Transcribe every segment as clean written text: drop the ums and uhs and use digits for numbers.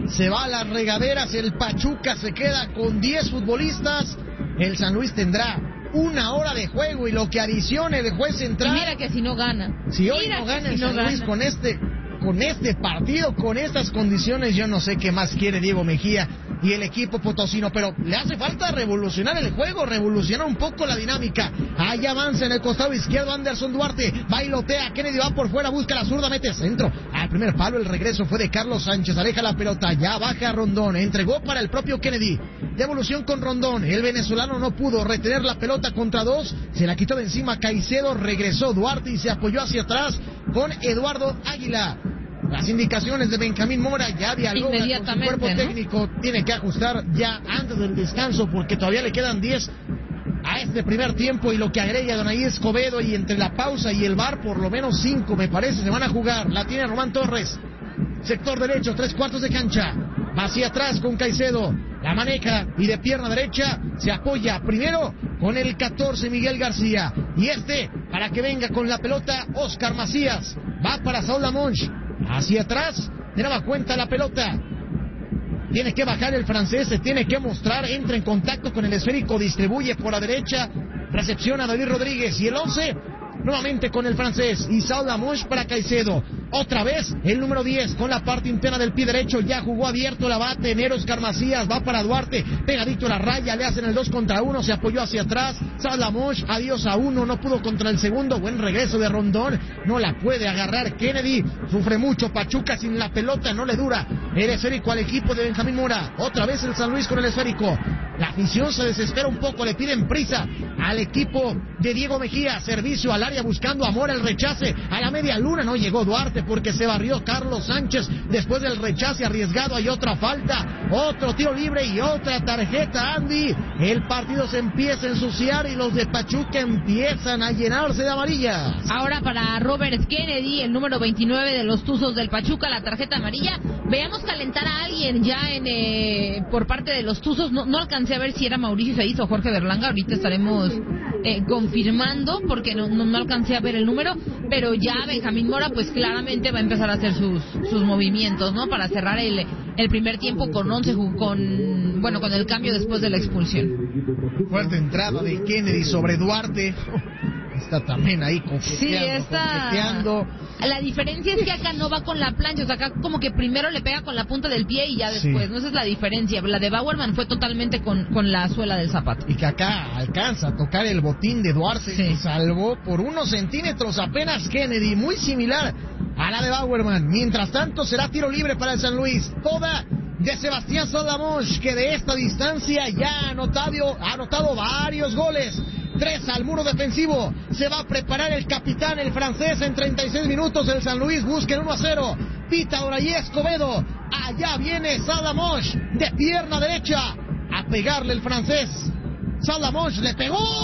se va a las regaderas, el Pachuca se queda con 10 futbolistas, el San Luis tendrá 1 hora de juego y lo que adicione el juez central. Y mira que si no gana. Si hoy no gana el San Luis con este partido, con estas condiciones, yo no sé qué más quiere Diego Mejía y el equipo potosino, pero le hace falta revolucionar el juego, revolucionar un poco la dinámica. Ahí avanza en el costado izquierdo Anderson Duarte, bailotea, Kennedy va por fuera, busca la zurda, mete centro, al primer palo, el regreso fue de Carlos Sánchez, aleja la pelota, ya baja Rondón, entregó para el propio Kennedy, devolución con Rondón, el venezolano no pudo retener la pelota contra 2, se la quitó de encima Caicedo, regresó Duarte y se apoyó hacia atrás con Eduardo Águila. Las indicaciones de Benjamín Mora, ya dialoga con su cuerpo técnico, tiene que ajustar ya antes del descanso porque todavía le quedan 10 a este primer tiempo y lo que agrega Donaí Escobedo y entre la pausa y el VAR por lo menos 5 me parece se van a jugar. La tiene Román Torres, sector derecho, 3/4 de cancha, va hacia atrás con Caicedo, la maneja y de pierna derecha se apoya primero con el 14 Miguel García y para que venga con la pelota Oscar Macías, va para Saúl Lamonch. Hacia atrás, de nueva cuenta la pelota. Tiene que bajar el francés, se tiene que mostrar, entra en contacto con el esférico, distribuye por la derecha, recepción a David Rodríguez y el 11, nuevamente con el francés y Saúl Lamonch para Caicedo. Otra vez el número 10 con la parte interna del pie derecho, ya jugó abierto, la va a tener Oscar Macías, va para Duarte, pegadito a la raya, le hacen el 2 contra 1, se apoyó hacia atrás, Saúl Lamonch, adiós a 1, no pudo contra el segundo, buen regreso de Rondón, no la puede agarrar Kennedy, sufre mucho Pachuca sin la pelota, no le dura el esférico al equipo de Benjamín Mora, otra vez el San Luis con el esférico, la afición se desespera un poco, le piden prisa al equipo de Diego Mejía, servicio al área buscando a Mora, el rechace a la media luna, no llegó Duarte porque se barrió Carlos Sánchez después del rechace arriesgado, hay otra falta, otro tiro libre y otra tarjeta, Andy, el partido se empieza a ensuciar y los de Pachuca empiezan a llenarse de amarillas. Ahora para Robert Kennedy, el número 29 de los Tuzos del Pachuca, la tarjeta amarilla. Veamos calentar a alguien ya por parte de los Tuzos, no alcancé a ver si era Mauricio Saiz o Jorge Berlanga, ahorita estaremos confirmando porque no alcancé a ver el número, pero ya Benjamín Mora pues claramente va a empezar a hacer sus movimientos, ¿no? Para cerrar el primer tiempo con 11, con el cambio después de la expulsión. Fuerte entrada de Kennedy sobre Duarte. Está también ahí coqueteando. La diferencia es que acá no va con la plancha, o sea, acá como que primero le pega con la punta del pie y ya después, ¿no? Esa es la diferencia. La de Bauerman fue totalmente con la suela del zapato. Y que acá alcanza a tocar el botín de Duarte y salvó por unos centímetros apenas Kennedy, muy similar a la de Bauerman. Mientras tanto será tiro libre para el San Luis, toda de Sebastián Lamonch, que de esta distancia ya ha anotado varios goles. 3 al muro defensivo, se va a preparar el capitán, el francés, en 36 minutos el San Luis busca el 1-0, pita Donaí Escobedo, allá viene Lamonch de pierna derecha, a pegarle el francés, Lamonch le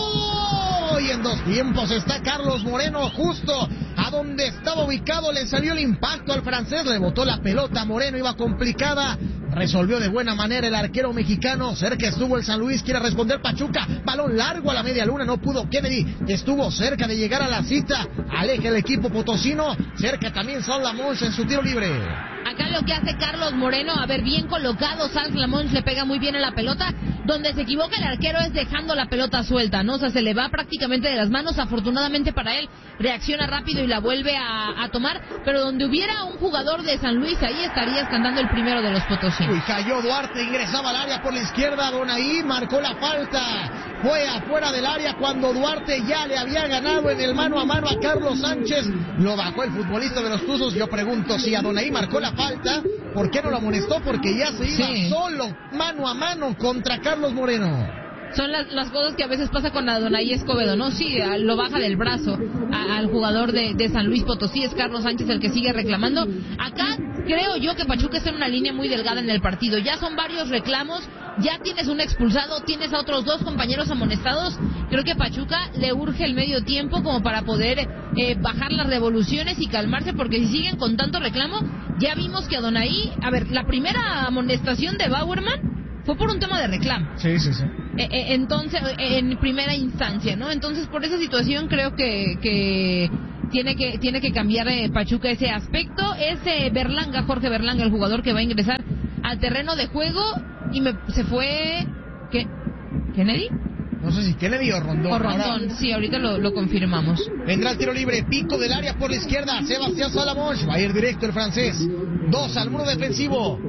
pegó, y en 2 tiempos está Carlos Moreno justo a donde estaba ubicado, le salió el impacto al francés, le botó la pelota, Moreno iba complicada, resolvió de buena manera el arquero mexicano, cerca estuvo el San Luis, quiere responder Pachuca, balón largo a la media luna, no pudo Kennedy, estuvo cerca de llegar a la cita, aleja el equipo potosino, cerca también Saúl Lamonch en su tiro libre. Acá lo que hace Carlos Moreno, a ver, bien colocado, Saúl Lamonch le pega muy bien a la pelota, donde se equivoca el arquero es dejando la pelota suelta, ¿no? O sea, se le va prácticamente de las manos, afortunadamente para él, reacciona rápido y la vuelve a tomar, pero donde hubiera un jugador de San Luis, ahí estarías cantando el primero de los potosinos. Uy, cayó Duarte, ingresaba al área por la izquierda, Donaí marcó la falta, fue afuera del área cuando Duarte ya le había ganado en el mano a mano a Carlos Sánchez, lo bajó el futbolista de los Tuzos. Yo pregunto, si a Donaí marcó la falta, ¿por qué no lo amonestó? Porque ya se iba solo, mano a mano contra Carlos Moreno. Son las cosas que a veces pasa con Donaí Escobedo, ¿no? Sí, lo baja del brazo al jugador de San Luis Potosí, es Carlos Sánchez el que sigue reclamando. Acá creo yo que Pachuca está en una línea muy delgada en el partido, ya son varios reclamos, ya tienes un expulsado, tienes a otros 2 compañeros amonestados, creo que Pachuca le urge el medio tiempo como para poder bajar las revoluciones y calmarse, porque si siguen con tanto reclamo, ya vimos que a Donaí, a ver, la primera amonestación de Bauerman fue por un tema de reclamo. Sí. Entonces, en primera instancia, ¿no? Entonces, por esa situación creo que tiene que cambiar Pachuca ese aspecto. Es Berlanga, Jorge Berlanga, el jugador que va a ingresar al terreno de juego y se fue... ¿Qué? ¿Kennedy? No sé si Kennedy o Rondón. Ahora... sí, ahorita lo confirmamos. Vendrá el tiro libre, pico del área por la izquierda, Sebastián Salomón, va a ir directo el francés. 2 al muro defensivo.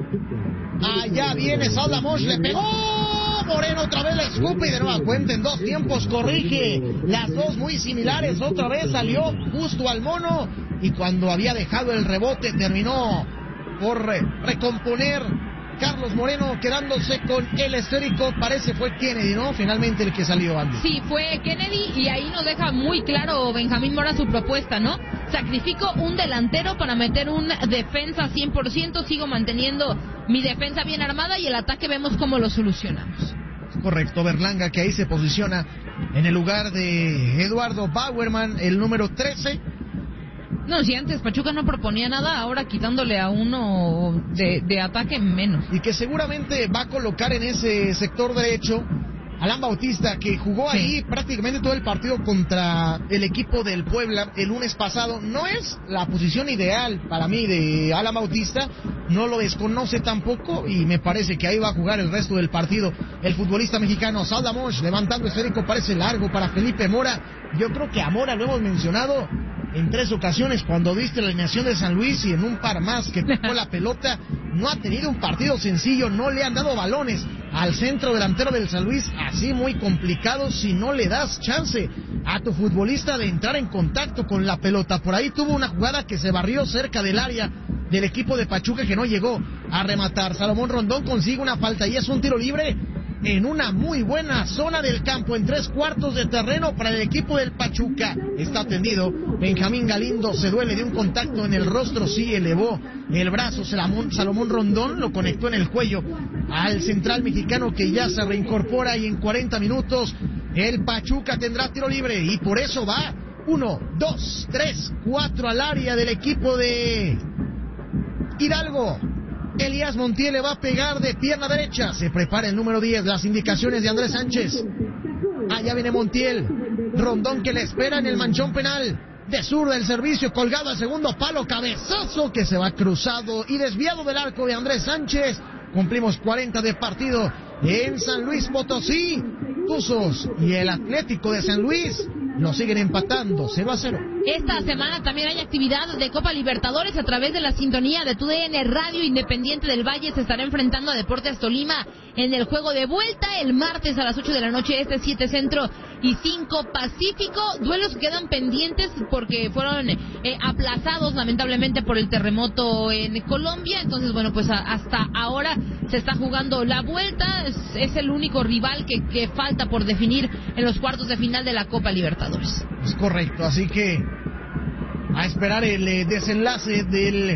Allá viene Salomón, le pegó. Moreno otra vez le escupe y de nueva cuenta en 2 tiempos corrige. Las 2 muy similares, otra vez salió justo al mono. Y cuando había dejado el rebote terminó por recomponer Carlos Moreno, quedándose con el esférico. Parece fue Kennedy, ¿no? Finalmente el que salió, Andy. Sí, fue Kennedy, y ahí nos deja muy claro Benjamín Mora su propuesta, ¿no? Sacrifico un delantero para meter un defensa 100%, sigo manteniendo mi defensa bien armada y el ataque vemos cómo lo solucionamos. Correcto, Berlanga, que ahí se posiciona en el lugar de Eduardo Bauerman, el número 13. No, si antes Pachuca no proponía nada, ahora quitándole a uno de ataque menos. Y que seguramente va a colocar en ese sector derecho Alan Bautista, que jugó ahí prácticamente todo el partido contra el equipo del Puebla el lunes pasado. No es la posición ideal para mí de Alan Bautista, no lo desconoce tampoco, y me parece que ahí va a jugar el resto del partido el futbolista mexicano. Saldamosh levantando esférico, parece largo para Felipe Mora. Yo creo que a Mora lo hemos mencionado en 3 ocasiones cuando viste la alineación de San Luis, y en un par más que tocó la pelota. No ha tenido un partido sencillo, no le han dado balones al centro delantero del San Luis, así muy complicado si no le das chance a tu futbolista de entrar en contacto con la pelota. Por ahí tuvo una jugada que se barrió cerca del área del equipo de Pachuca, que no llegó a rematar. Salomón Rondón consigue una falta y es un tiro libre en una muy buena zona del campo, en 3/4 de terreno para el equipo del Pachuca. Está tendido Benjamín Galindo, se duele de un contacto en el rostro, sí elevó el brazo Salomón Rondón, lo conectó en el cuello al central mexicano, que ya se reincorpora, y en 40 minutos el Pachuca tendrá tiro libre, y por eso va 1, 2, 3, 4 al área del equipo de Hidalgo. Elías Montiel le va a pegar de pierna derecha. Se prepara el número 10. Las indicaciones de Andrés Sánchez. Allá viene Montiel. Rondón, que le espera en el manchón penal. De zurda el servicio, colgado al segundo palo. Cabezazo que se va cruzado y desviado del arco de Andrés Sánchez. Cumplimos 40 de partido en San Luis Potosí. Tuzos y el Atlético de San Luis lo siguen empatando 0-0. Esta semana también hay actividad de Copa Libertadores a través de la sintonía de TUDN Radio. Independiente del Valle se estará enfrentando a Deportes Tolima en el juego de vuelta el martes a las 8 de la noche, 7 Centro y 5 Pacífico. Duelos quedan pendientes porque fueron aplazados lamentablemente por el terremoto en Colombia. Entonces, bueno, pues hasta ahora se está jugando la vuelta. Es el único rival que falta por definir en los cuartos de final de la Copa Libertadores. Es correcto, así que a esperar el desenlace del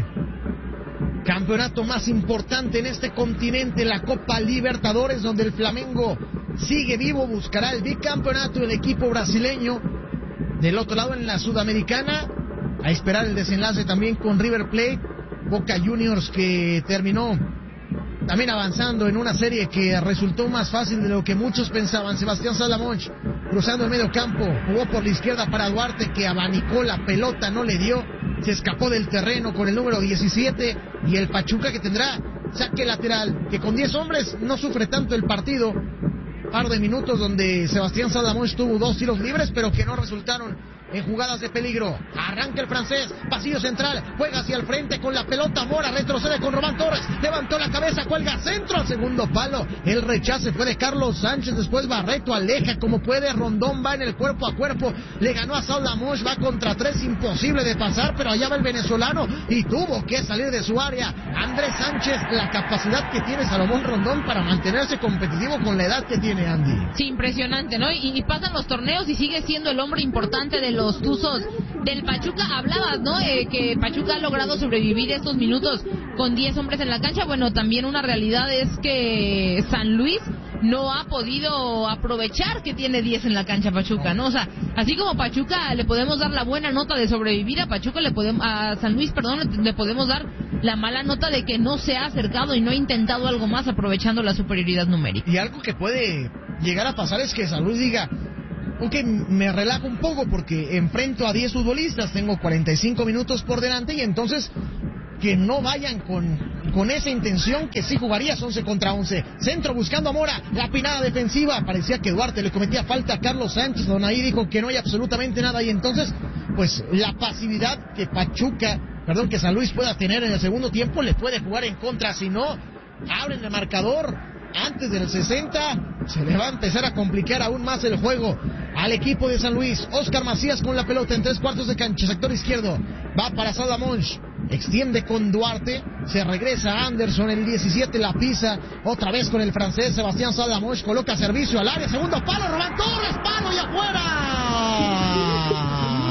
campeonato más importante en este continente, la Copa Libertadores, donde el Flamengo sigue vivo, buscará el bicampeonato el equipo brasileño. Del otro lado, en la Sudamericana, a esperar el desenlace también con River Plate, Boca Juniors, que terminó también avanzando en una serie que resultó más fácil de lo que muchos pensaban. Sebastián Salomón cruzando el medio campo, jugó por la izquierda para Duarte, que abanicó la pelota, no le dio, se escapó del terreno con el número 17, y el Pachuca, que tendrá saque lateral, que con 10 hombres no sufre tanto el partido. Par de minutos donde Sebastián Salomón tuvo 2 tiros libres, pero que no resultaron en jugadas de peligro. Arranca el francés, pasillo central, juega hacia el frente con la pelota. Mora retrocede con Román Torres, levantó la cabeza, cuelga centro al segundo palo. El rechace fue de Carlos Sánchez, después Barreto aleja como puede. Rondón va en el cuerpo a cuerpo, le ganó a Salomón, va contra 3, imposible de pasar, pero allá va el venezolano y tuvo que salir de su área. Andrés Sánchez, la capacidad que tiene Salomón Rondón para mantenerse competitivo con la edad que tiene, Andy. Sí, impresionante, ¿no? Y pasan los torneos y sigue siendo el hombre importante de los Tuzos del Pachuca. Hablabas, ¿no? Que Pachuca ha logrado sobrevivir estos minutos con 10 hombres en la cancha. Bueno, también una realidad es que San Luis no ha podido aprovechar que tiene 10 en la cancha Pachuca, ¿no? O sea, así como Pachuca le podemos dar la buena nota de sobrevivir, a San Luis, le podemos dar la mala nota de que no se ha acercado y no ha intentado algo más aprovechando la superioridad numérica. Y algo que puede llegar a pasar es que San Luis diga: ok, me relajo un poco porque enfrento a 10 futbolistas, tengo 45 minutos por delante, y entonces que no vayan con con esa intención que sí jugarías 11 contra 11. Centro buscando a Mora, la pinada defensiva, parecía que Duarte le cometía falta a Carlos Sánchez, Donaí dijo que no hay absolutamente nada y entonces, pues la pasividad que que San Luis pueda tener en el segundo tiempo le puede jugar en contra, si no, abren el marcador antes del 60, se le va a empezar a complicar aún más el juego al equipo de San Luis. Oscar Macías con la pelota en 3/4 de cancha, sector izquierdo, va para Saldamonch, extiende con Duarte, se regresa Anderson, el 17 la pisa, otra vez con el francés Sebastián Saldamonch, coloca servicio al área, segundo palo, Román Torres, palo y afuera.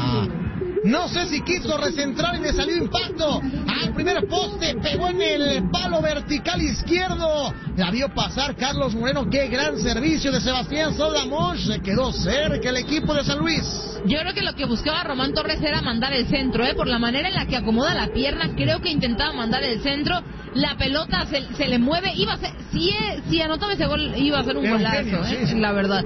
No sé si quiso recentrar y le salió impacto al primer poste, pegó en el palo vertical izquierdo, la vio pasar Carlos Moreno. Qué gran servicio de Sebastián Saldamonch, se quedó cerca el equipo de San Luis. Yo creo que lo que buscaba Román Torres era mandar el centro, por la manera en la que acomoda la pierna, creo que intentaba mandar el centro, la pelota se le mueve, iba a ser, si anotaba ese gol iba a ser un golazo, genio, sí. La verdad.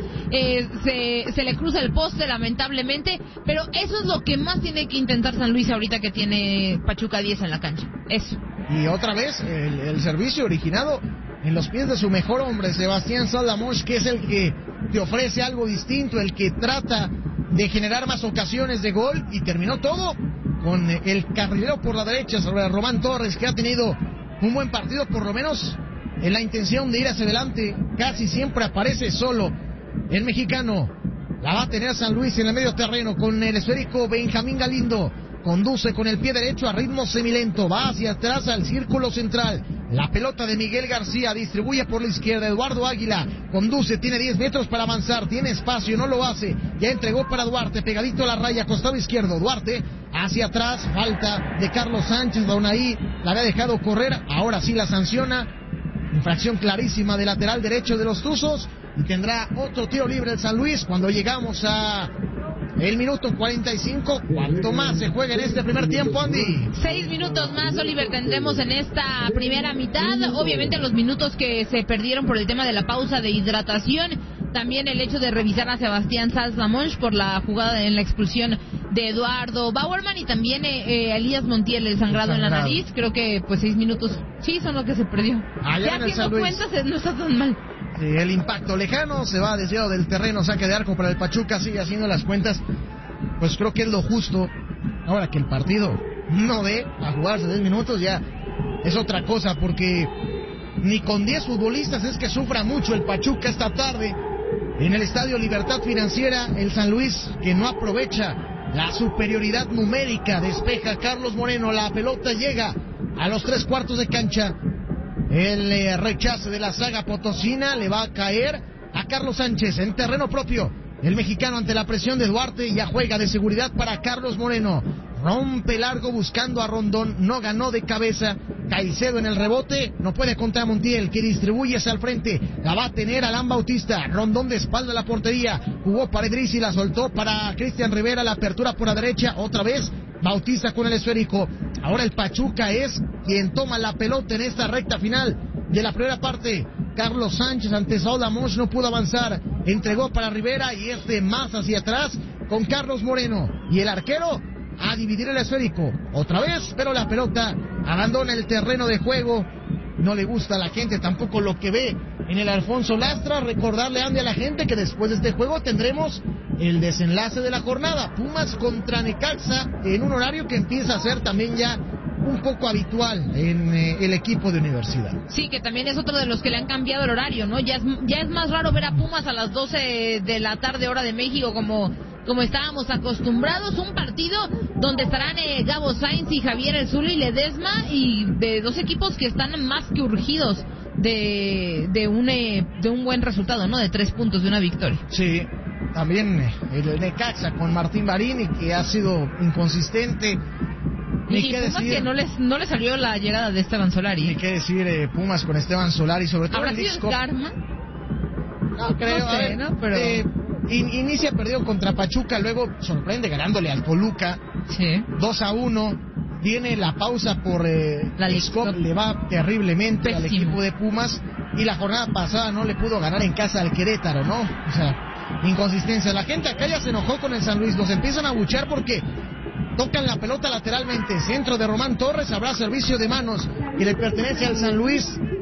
Se le cruza el poste lamentablemente, pero eso es lo que más tiene que intentar San Luis ahorita que tiene Pachuca 10 en la cancha, eso. Y otra vez el servicio originado en los pies de su mejor hombre, Sebastián Saldamonch, que es el que te ofrece algo distinto, el que trata de generar más ocasiones de gol, y terminó todo con el carrilero por la derecha sobre Román Torres, que ha tenido un buen partido, por lo menos en la intención de ir hacia adelante. Casi siempre aparece solo el mexicano. La va a tener San Luis en el medio terreno con el esférico Benjamín Galindo. Conduce con el pie derecho a ritmo semilento, va hacia atrás al círculo central. La pelota de Miguel García, distribuye por la izquierda Eduardo Águila, conduce, tiene 10 metros para avanzar, tiene espacio, no lo hace, ya entregó para Duarte, pegadito a la raya, costado izquierdo, Duarte hacia atrás, falta de Carlos Sánchez, Donaí la había dejado correr, ahora sí la sanciona, infracción clarísima de lateral derecho de los Tuzos, y tendrá otro tiro libre el San Luis cuando llegamos a el minuto 45. ¿Cuánto más se juega en este primer tiempo, Andy? 6 minutos más, Oliver, tendremos en esta primera mitad. Obviamente los minutos que se perdieron por el tema de la pausa de hidratación. También el hecho de revisar a Sebastián Saldamonch por la jugada en la expulsión de Eduardo Bauerman. Y también Elías Montiel, el sangrado en la nariz. Creo que pues 6 minutos, sí, son lo que se perdió. Allá ya haciendo cuentas no está tan mal. Sí, el impacto lejano, se va desviado del terreno, saque de arco para el Pachuca, sigue haciendo las cuentas, pues creo que es lo justo. Ahora que el partido no dé a jugarse 10 minutos ya es otra cosa, porque ni con 10 futbolistas es que sufra mucho el Pachuca esta tarde en el Estadio Libertad Financiera. El San Luis, que no aprovecha la superioridad numérica, despeja Carlos Moreno, la pelota llega a los 3/4 de cancha. El rechace de la saga potosina le va a caer a Carlos Sánchez en terreno propio. El mexicano ante la presión de Duarte ya juega de seguridad para Carlos Moreno. Rompe largo buscando a Rondón, no ganó de cabeza. Caicedo en el rebote, no puede contra Montiel, que distribuye hacia el frente. La va a tener Alan Bautista. Rondón de espalda a la portería. Jugó para Idris y la soltó para Cristian Rivera. La apertura por la derecha, otra vez Bautista con el esférico. Ahora el Pachuca es quien toma la pelota en esta recta final de la primera parte. Carlos Sánchez ante Saldamonch no pudo avanzar, entregó para Rivera y más hacia atrás con Carlos Moreno, y el arquero a dividir el esférico otra vez, pero la pelota abandona el terreno de juego. No le gusta a la gente tampoco lo que ve en el Alfonso Lastra. Recordarle, Andy, a la gente que después de este juego tendremos el desenlace de la jornada, Pumas contra Necaxa, en un horario que empieza a ser también ya un poco habitual en el equipo de Universidad. Sí, que también es otro de los que le han cambiado el horario, ¿no? Ya es más raro ver a Pumas a las 12 de la tarde, hora de México, como estábamos acostumbrados. Un partido donde estarán Gabo Sainz y Javier El Zuli Ledesma, y de dos equipos que están más que urgidos de un buen resultado, ¿no? De 3 puntos, de una victoria. Sí, también el Necaxa con Martín Barini, que ha sido inconsistente. Y Pumas, que no le salió la llegada de Esteban Solari. Ni qué decir Pumas con Esteban Solari, sobre todo ¿Habrá sido el karma? No creo, no sé, ¿no? Pero inicia perdido contra Pachuca, luego sorprende ganándole al Toluca, sí, 2-1. Viene la pausa por la League Cup, le va terriblemente al equipo de Pumas, y la jornada pasada no le pudo ganar en casa al Querétaro, ¿no? O sea, inconsistencia. La gente acá ya se enojó con el San Luis, los empiezan a abuchear porque tocan la pelota lateralmente, centro de Román Torres, habrá servicio de manos y le pertenece al San Luis.